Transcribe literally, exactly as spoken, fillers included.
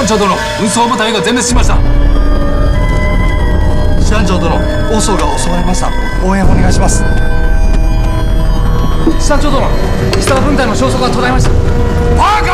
長殿、運送部隊が全滅しました。 師団長殿、王曹が襲われました。応援お願いします。 師団長殿、石沢分隊の消息が途絶えました。 バカ